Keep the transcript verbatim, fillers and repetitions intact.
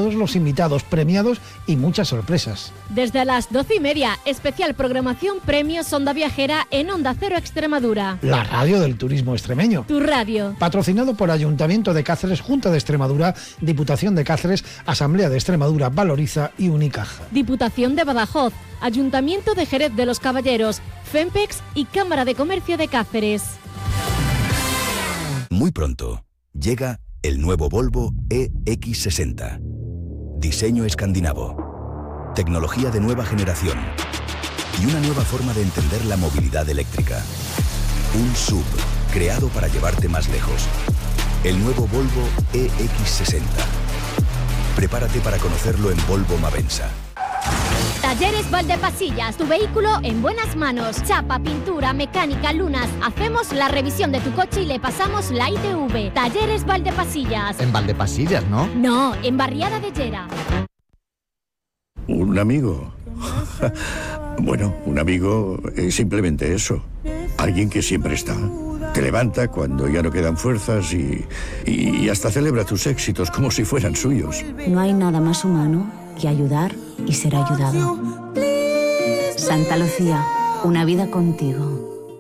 todos los invitados premiados y muchas sorpresas. Desde las doce y media, especial programación Premios Onda Viajera en Onda Cero Extremadura. La radio del turismo extremeño. Tu radio. Patrocinado por Ayuntamiento de Cáceres, Junta de Extremadura, Diputación de Cáceres, Asamblea de Extremadura, Valoriza y Unicaja. Diputación de Badajoz, Ayuntamiento de Jerez de los Caballeros, Fempex y Cámara de Comercio de Cáceres. Muy pronto llega el nuevo Volvo E X sesenta. Diseño escandinavo, tecnología de nueva generación y una nueva forma de entender la movilidad eléctrica. Un S U V creado para llevarte más lejos. El nuevo Volvo E X sesenta. Prepárate para conocerlo en Volvo Mavensa. Talleres Valdepasillas, tu vehículo en buenas manos. Chapa, pintura, mecánica, lunas. Hacemos la revisión de tu coche y le pasamos la I T V. Talleres Valdepasillas. En Valdepasillas, ¿no? No, en Barriada de Llera. ¿Un amigo? Bueno, un amigo es simplemente eso. Alguien que siempre está. Te levanta cuando ya no quedan fuerzas y, y hasta celebra tus éxitos como si fueran suyos. No hay nada más humano que ayudar y ser ayudado. Santa Lucía, una vida contigo.